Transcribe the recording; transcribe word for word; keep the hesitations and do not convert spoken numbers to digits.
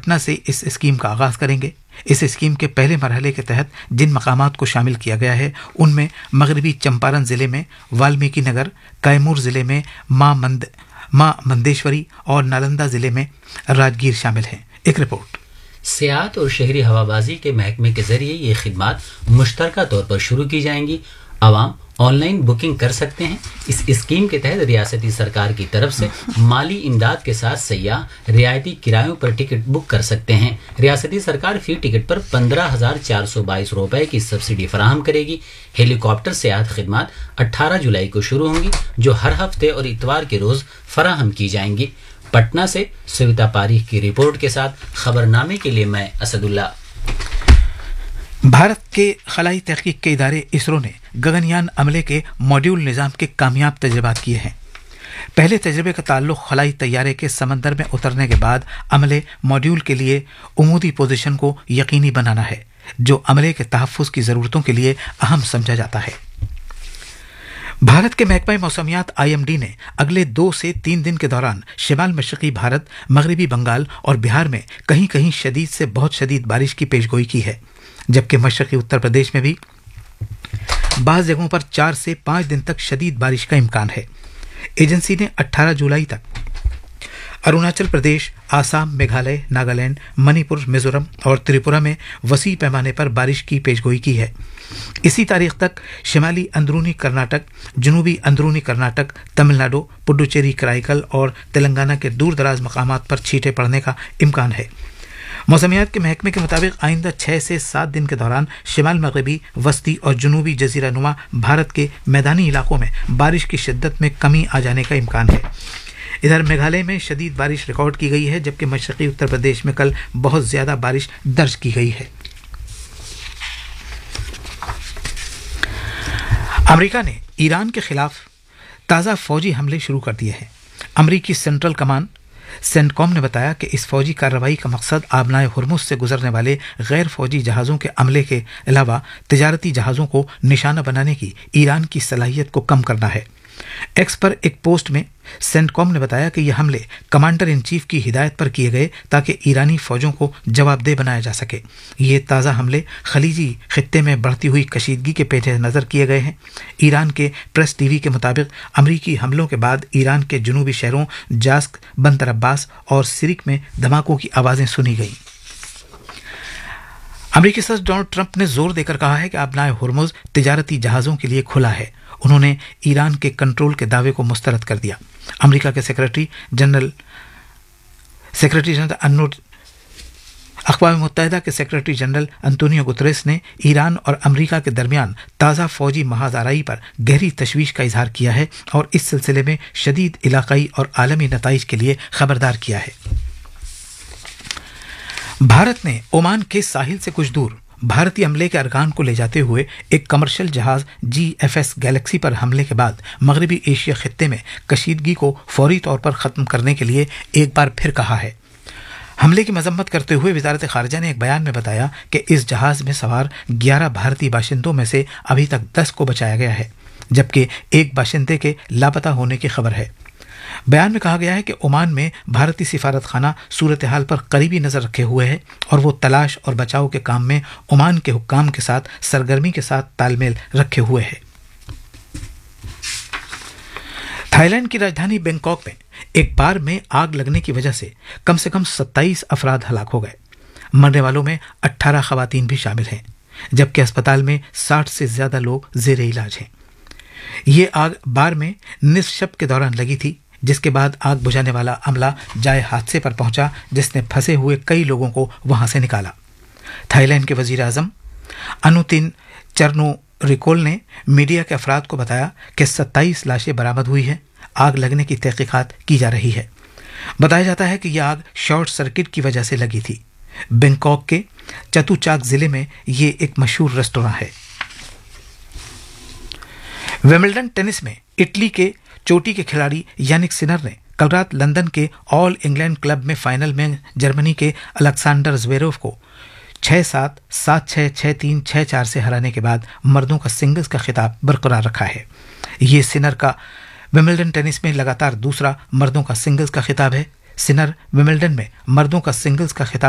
پٹنہ سے اس اسکیم کا آغاز کریں گے۔ اس اسکیم کے پہلے مرحلے کے تحت جن مقامات کو شامل کیا گیا ہے ان میں مغربی چمپارن ضلع میں والمیکی نگر، کیمور ضلع میں ماں مند ماں مندیشوری اور نالندہ ضلع میں راجگیر شامل ہیں۔ ایک رپورٹ۔ سیاحت اور شہری ہوابازی کے محکمے کے ذریعے یہ خدمات مشترکہ طور پر شروع کی جائیں گی۔ عوام آن لائن بکنگ کر سکتے ہیں۔ اس اسکیم کے تحت ریاستی سرکار کی طرف سے مالی امداد کے ساتھ سیاح رعایتی کرایوں پر ٹکٹ بک کر سکتے ہیں۔ ریاستی سرکار فی ٹکٹ پر پندرہ ہزار چار سو بائیس روپے کی سبسڈی فراہم کرے گی۔ ہیلی کاپٹر سیاحت خدمات اٹھارہ جولائی کو شروع ہوں گی، جو ہر ہفتے اور اتوار کے روز فراہم کی جائیں گی۔ پٹنہ سے سویتا پاریخ کی رپورٹ کے ساتھ خبر نامے کے لیے میں اسد اللہ۔ بھارت کے خلائی تحقیق کے ادارے اسرو نے گگن یان عملے کے ماڈیول نظام کے کامیاب تجربات کیے ہیں۔ پہلے تجربے کا تعلق خلائی طیارے کے سمندر میں اترنے کے بعد عملے ماڈیول کے لیے عمودی پوزیشن کو یقینی بنانا ہے، جو عملے کے تحفظ کی ضرورتوں کے لیے اہم سمجھا جاتا ہے۔ بھارت کے محکمہ موسمیات آئی ایم ڈی نے اگلے دو سے تین دن کے دوران شمال مشرقی بھارت، مغربی بنگال اور بہار میں کہیں کہیں شدید سے بہت شدید بارش کی پیشگوئی کی ہے، جبکہ مشرقی اتر پردیش میں بھی بعض جگہوں پر چار سے پانچ دن تک شدید بارش کا امکان ہے۔ ایجنسی نے اٹھارہ جولائی تک اروناچل پردیش، آسام، میگھالیہ، ناگالینڈ، منی پور، میزورم اور تریپورہ میں وسیع پیمانے پر بارش کی پیشگوئی کی ہے۔ اسی تاریخ تک شمالی اندرونی کرناٹک، جنوبی اندرونی کرناٹک، تمل ناڈو، پڈوچیری، کرائیکل اور تلنگانہ کے دور دراز مقامات پر چھینٹیں پڑنے کا امکان ہے۔ موسمیات کے محکمے کے مطابق آئندہ چھ سے سات دن کے دوران شمال مغربی، وسطی اور جنوبی جزیرہ نما بھارت کے میدانی علاقوں میں بارش کی شدت میں کمی آ جانے کا امکان ہے۔ ادھر میگھالیہ میں شدید بارش ریکارڈ کی گئی ہے، جبکہ مشرقی اتر پردیش میں کل بہت زیادہ بارش درج کی گئی ہے۔ امریکہ نے ایران کے خلاف تازہ فوجی حملے شروع کر دیے ہیں۔ امریکی سینٹرل کمانڈ سینٹ کام نے بتایا کہ اس فوجی کارروائی کا مقصد آبنائے ہرمز سے گزرنے والے غیر فوجی جہازوں کے عملے کے علاوہ تجارتی جہازوں کو نشانہ بنانے کی ایران کی صلاحیت کو کم کرنا ہے۔ ایکس پر ایک پوسٹ میں سینٹ کام نے بتایا کہ یہ حملے کمانڈر ان چیف کی ہدایت پر کیے گئے تاکہ ایرانی فوجوں کو جواب دہ بنایا جا سکے۔ یہ تازہ حملے خلیجی خطے میں بڑھتی ہوئی کشیدگی کے پیش نظر کیے گئے ہیں۔ ایران کے پریس ٹی وی کے مطابق امریکی حملوں کے بعد ایران کے جنوبی شہروں جاسک، بندر عباس اور سرک میں دھماکوں کی آوازیں سنی گئیں۔ امریکی صدر ڈونلڈ ٹرمپ نے زور دے کر کہا ہے کہ آبنائے ہرمز تجارتی جہازوں کے لیے کھلا ہے۔ انہوں نے ایران کے کنٹرول کے دعوے کو مسترد کر دیا۔ امریکہ کے سیکرٹری جنرل سیکرٹری جنرل انو اقوام متحدہ کے سیکرٹری جنرل انتونیو گتریس نے ایران اور امریکہ کے درمیان تازہ فوجی محاذ آرائی پر گہری تشویش کا اظہار کیا ہے اور اس سلسلے میں شدید علاقائی اور عالمی نتائج کے لیے خبردار کیا ہے۔ بھارت نے عمان کے ساحل سے کچھ دور بھارتی عملے کے ارکان کو لے جاتے ہوئے ایک کمرشل جہاز جی ایف ایس گیلیکسی پر حملے کے بعد مغربی ایشیا خطے میں کشیدگی کو فوری طور پر ختم کرنے کے لیے ایک بار پھر کہا ہے۔ حملے کی مذمت کرتے ہوئے وزارت خارجہ نے ایک بیان میں بتایا کہ اس جہاز میں سوار گیارہ بھارتی باشندوں میں سے ابھی تک دس کو بچایا گیا ہے، جبکہ ایک باشندے کے لاپتہ ہونے کی خبر ہے۔ بیان میں کہا گیا ہے کہ عمان میں بھارتی سفارت خانہ صورتحال پر قریبی نظر رکھے ہوئے ہے اور وہ تلاش اور بچاؤ کے کام میں عمان کے حکام کے ساتھ سرگرمی کے ساتھ تال میل رکھے ہوئے ہے۔ تھائی لینڈ کی راجدھانی بینکاک میں ایک بار میں آگ لگنے کی وجہ سے کم سے کم ستائیس افراد ہلاک ہو گئے۔ مرنے والوں میں اٹھارہ خواتین بھی شامل ہیں، جبکہ اسپتال میں ساٹھ سے زیادہ لوگ زیر علاج ہیں۔ یہ آگ بار میں نصف شب کے دوران لگی تھی، جس کے بعد آگ بجھانے والا عملہ جائے حادثے پر پہنچا، جس نے پھنسے ہوئے کئی لوگوں کو وہاں سے نکالا۔ تھائی لینڈ کے وزیر اعظم انوتن چرنو ریکول نے میڈیا کے افراد کو بتایا کہ ستائیس لاشیں برآمد ہوئی ہیں۔ آگ لگنے کی تحقیقات کی جا رہی ہے۔ بتایا جاتا ہے کہ یہ آگ شارٹ سرکٹ کی وجہ سے لگی تھی۔ بینکاک کے چتو چاک ضلع میں یہ ایک مشہور ریستوراں ہے۔ ویمبلڈن ٹینس میں اٹلی کے چوٹی کے کھلاڑی یانک سنر نے کل رات لندن کے آل انگلینڈ کلب میں فائنل میں جرمنی کے الیگزینڈر زویروف کو چھ سات، سات چھ، چھ تین، چھ چار سے ہرانے کے بعد مردوں کا سنگلز کا خطاب برقرار رکھا ہے۔ یہ سنر کا ویمبلڈن ٹینس میں لگاتار دوسرا مردوں کا سنگلز کا خطاب ہے۔ سنر ویمبلڈن میں مردوں کا سنگلز کا خطاب